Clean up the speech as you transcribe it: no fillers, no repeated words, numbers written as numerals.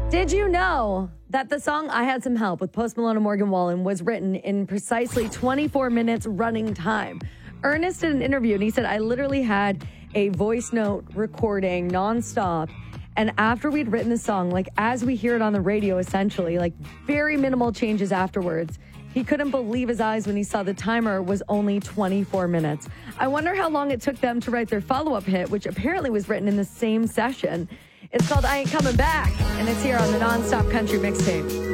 Did you know that the song I Had Some Help with Post Malone and Morgan Wallen was written in precisely 24 minutes running time? Ernest did an interview and he said, I literally had a voice note recording nonstop. And after we'd written the song, like as we hear it on the radio, essentially, like very minimal changes afterwards, he couldn't believe his eyes when he saw the timer was only 24 minutes. I wonder how long it took them to write their follow-up hit, which apparently was written in the same session. It's called I Ain't Coming Back, and it's here on the Nonstop Country Mixtape.